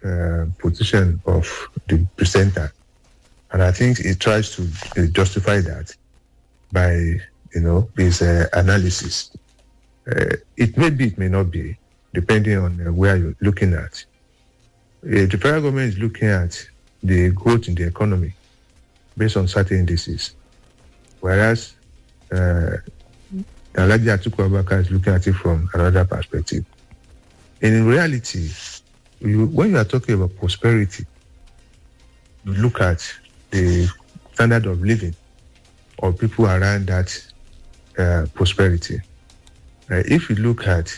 position of the presenter. And I think it tries to justify that by, his analysis. It may be, it may not be, depending on where you're looking at. The federal government is looking at the growth in the economy based on certain indices, whereas Alhaji Atiku Abubakar is looking at it from another perspective. And in reality, when you are talking about prosperity, you look at the standard of living of people around that prosperity. If you look at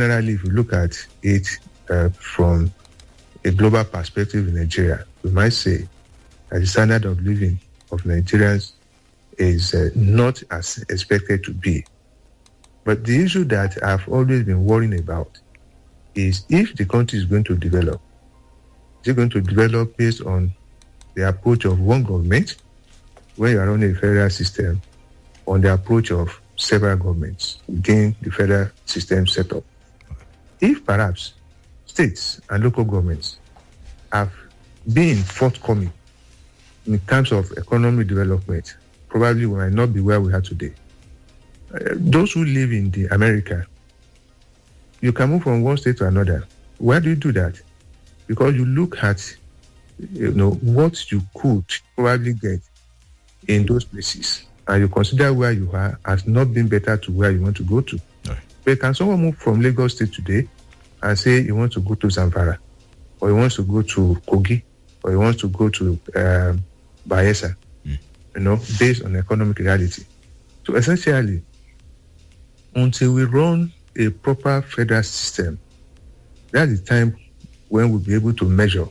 it from a global perspective in Nigeria, we might say that the standard of living of Nigerians is not as expected to be. But the issue that I've always been worrying about is if the country is going to develop, is it going to develop based on the approach of one government, when you are on a federal system, on the approach of several governments within the federal system setup? If perhaps states and local governments have been forthcoming in terms of economic development, probably we might not be where we are today. Those who live in the America, you can move from one state to another. Why do you do that? Because you look at, what you could probably get in those places, and you consider where you are as not being better to where you want to go to. Right. But can someone move from Lagos State today and say he wants to go to Zamfara, or he wants to go to Kogi, or he wants to go to Bayelsa, based on economic reality? So essentially, until we run a proper federal system, that's the time when we'll be able to measure,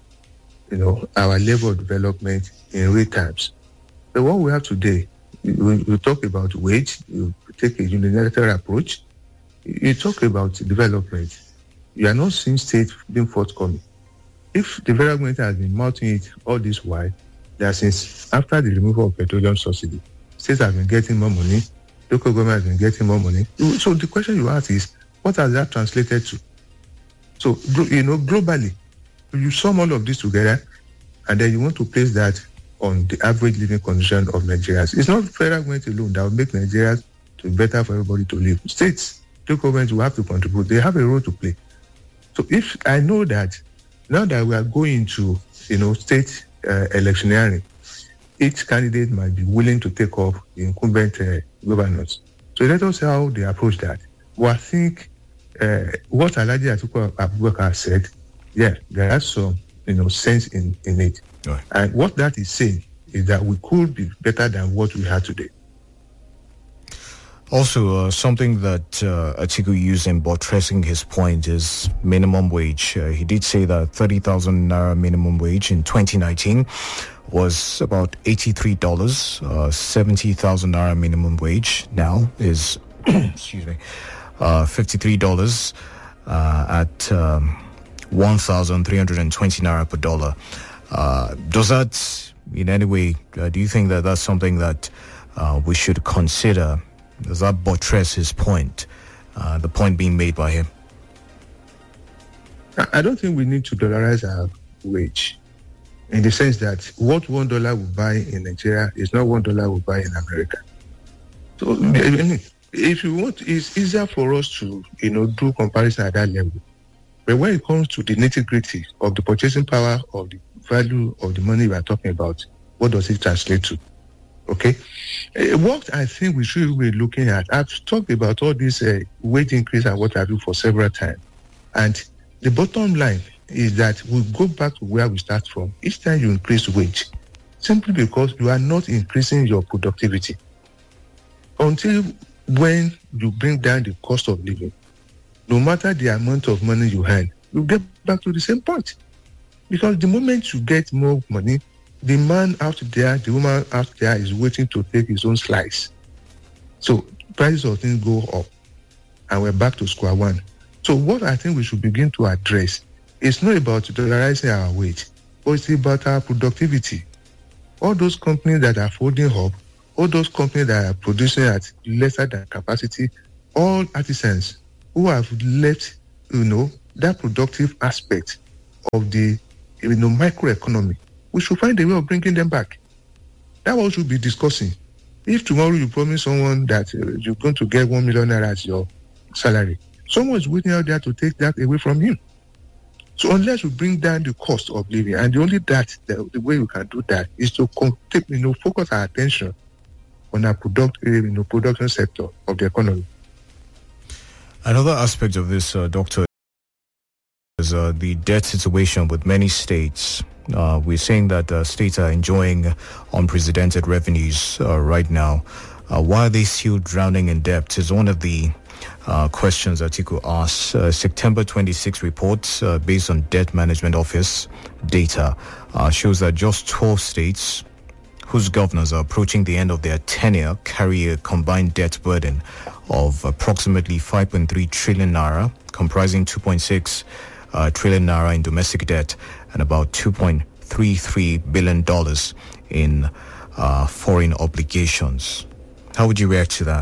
our level of development in real terms. But what we have today, we talk about wage, you take a unilateral approach, you talk about development. You are not seeing states being forthcoming. If development has been mounting it all this while, that since after the removal of petroleum subsidy, states have been getting more money, local government has been getting more money. So the question you ask is, what has that translated to? So, globally, you sum all of this together, and then you want to place that on the average living condition of Nigerians. It's not federal government alone that will make Nigerians to be better for everybody to live. States, local governments will have to contribute. They have a role to play. So if I know that now that we are going to, state electioneering, each candidate might be willing to take off the incumbent governors. So let us see how they approach that. Well, I think what Alhaji Atiku Abubakar said, there are some, sense in it. Right. And what that is saying is that we could be better than what we have today. Also, something that Atiku used in buttressing his point is minimum wage. He did say that 30,000 naira minimum wage in 2019 was about $83. 70,000 naira minimum wage now is, $53 at 1,320 naira per dollar. Does that, in any way, do you think that that's something that we should consider? Does that buttress his point, the point being made by him? I don't think we need to dollarize our wage, in the sense that what $1 will buy in Nigeria is not $1 will buy in America. So, if you want, it's easier for us to, do comparison at that level. But when it comes to the nitty-gritty of the purchasing power of the value of the money we are talking about, what does it translate to? Okay? What I think we should be looking at, I've talked about all this wage increase and what have you for several times. And the bottom line is that we go back to where we start from. Each time you increase wage, simply because you are not increasing your productivity. Until when you bring down the cost of living, no matter the amount of money you earn, you get back to the same point. Because the moment you get more money, the man out there, the woman out there is waiting to take his own slice. So prices of things go up, and we're back to square one. So what I think we should begin to address is not about dollarizing our wage, but it's about our productivity. All those companies that are folding up, all those companies that are producing at lesser than capacity, all artisans who have left, that productive aspect of the microeconomy. We should find a way of bringing them back. That's what we should be discussing. If tomorrow you promise someone that you're going to get 1 million naira as your salary, someone is waiting out there to take that away from him. So unless we bring down the cost of living, and the way we can do that is to focus our attention on our production sector of the economy. Another aspect of this, Doctor, is the debt situation with many states. We're saying that states are enjoying unprecedented revenues right now. Why are they still drowning in debt is one of the questions that you could ask. September 26 reports based on Debt Management Office data shows that just 12 states whose governors are approaching the end of their tenure carry a combined debt burden of approximately 5.3 trillion naira, comprising 2.6 trillion naira in domestic debt and about $2.33 billion in foreign obligations. How would you react to that?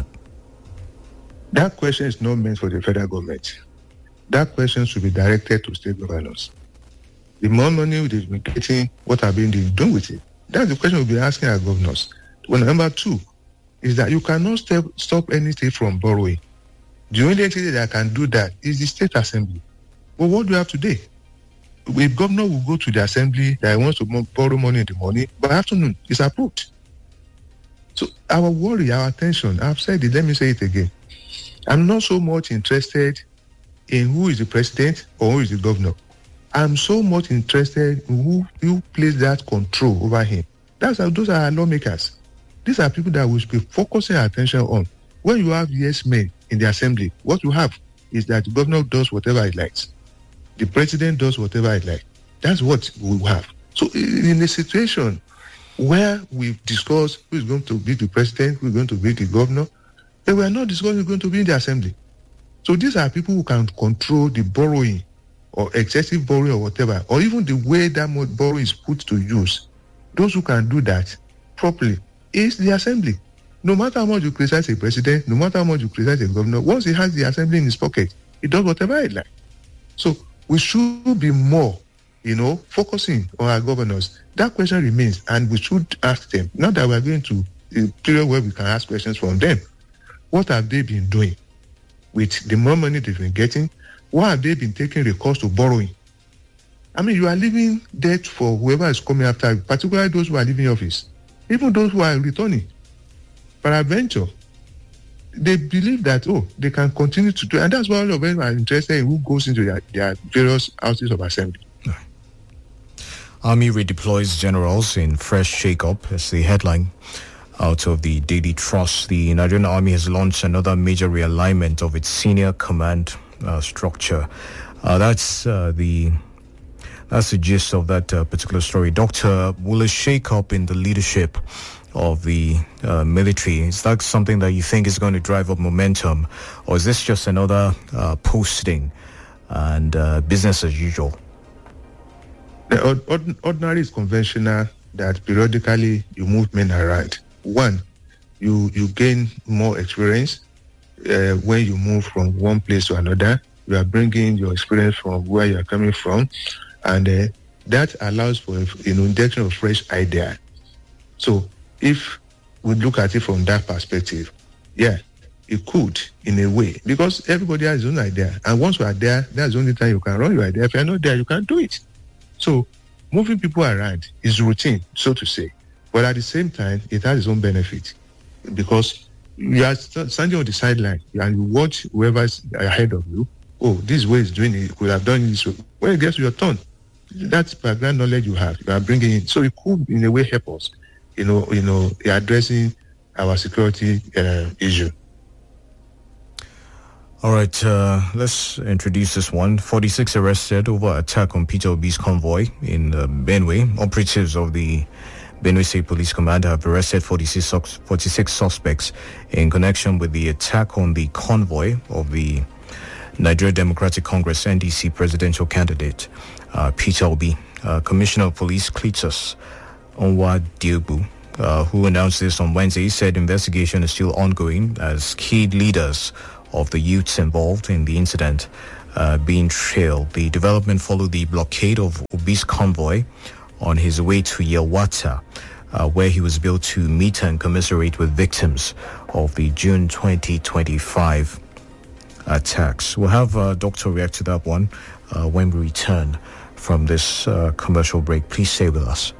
That question is not meant for the federal government. That question should be directed to state governors. The more money they've been getting, what have been done with it? That's the question we'll be asking our governors. Well, number two is that you cannot stop any state from borrowing. The only entity that can do that is the state assembly. Well, what do we have today? A governor will go to the assembly that wants to borrow money in the morning, by afternoon, it's approved. So our worry, our attention, I've said it, let me say it again. I'm not so much interested in who is the president or who is the governor. I'm so much interested in who plays that control over him. Those are our lawmakers. These are people that we should be focusing our attention on. When you have yes men in the assembly, what you have is that the governor does whatever he likes. The president does whatever he likes. That's what we have. So in a situation where we discuss who is going to be the president, who is going to be the governor, and we are not discussing who is going to be in the assembly. So these are people who can control the borrowing or excessive borrowing or whatever, or even the way that borrowing is put to use. Those who can do that properly is the assembly. No matter how much you criticize a president, no matter how much you criticize a governor, once he has the assembly in his pocket, he does whatever he likes. So we should be more, focusing on our governors. That question remains, and we should ask them. Now that we are going to a period where we can ask questions from them. What have they been doing with the more money they've been getting? Why have they been taking recourse to borrowing? I mean, you are leaving debt for whoever is coming after you, particularly those who are leaving office, even those who are returning. Peradventure, they believe that, they can continue to do, and that's why all of them are interested in who goes into their various houses of assembly. Army redeploys generals in fresh shake-up as the headline out of the Daily Trust. The Nigerian Army has launched another major realignment of its senior command structure. That's the gist of that particular story. Doctor, will a shake-up in the leadership of the military, is that something that you think is going to drive up momentum, or is this just another posting and business as usual? The ordinary is conventional that periodically you move men around. One, you gain more experience when you move from one place to another. You are bringing your experience from where you are coming from, and that allows for injection of fresh idea. So if we look at it from that perspective, yeah, it could in a way, because everybody has his own idea, and once you are there, that's the only time you can run your idea. If you're not there, you can't do it. So moving people around is routine, so to say. But at the same time, it has its own benefit, because you are standing on the sideline and you watch whoever's ahead of you. Oh, this way is doing it. You could have done it this way. When it gets to your turn, that's background knowledge you are bringing in. So it could, in a way, help us, addressing our security issue. All right, let's introduce this one. 46 arrested over attack on Peter Obi's convoy in Benue. Operatives of the Benue State Police Command have arrested 46 suspects in connection with the attack on the convoy of the Nigeria Democratic Congress NDC presidential candidate Peter Obi. Commissioner of Police Cletus Onwa-Diogbu, who announced this on Wednesday, said investigation is still ongoing as key leaders of the youths involved in the incident being trailed. The development followed the blockade of Obi's convoy on his way to Yelwata, where he was able to meet and commiserate with victims of the June 2025 attacks. We'll have Dr. react to that one when we return from this commercial break. Please stay with us.